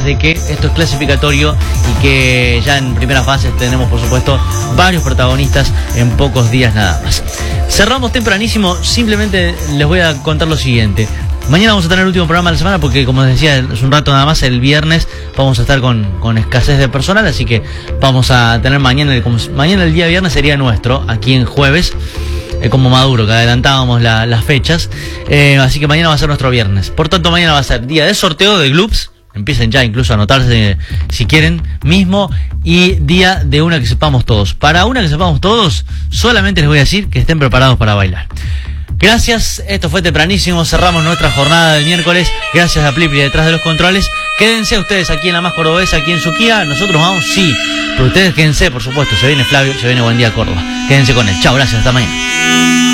de que esto es clasificatorio y que ya en primera fase tenemos, por supuesto, varios protagonistas en pocos días nada más. Cerramos tempranísimo, simplemente les voy a contar lo siguiente. Mañana vamos a tener el último programa de la semana porque, como les decía, es un rato nada más, el viernes vamos a estar con escasez de personal, así que vamos a tener mañana el día viernes sería nuestro, aquí en jueves, como Maduro, que adelantábamos las fechas, así que mañana va a ser nuestro viernes. Por tanto, mañana va a ser día de sorteo de Gloops, empiecen ya incluso a anotarse si quieren mismo, y día de una que sepamos todos. Para una que sepamos todos, solamente les voy a decir que estén preparados para bailar. Gracias, esto fue tempranísimo, cerramos nuestra jornada del miércoles, gracias a Plipli detrás de los controles. Quédense ustedes aquí en La Más Cordobesa, aquí en Suquía, nosotros vamos, sí, pero ustedes quédense, por supuesto, se viene Flavio, se viene Buen Día Córdoba, quédense con él, chao, gracias, hasta mañana.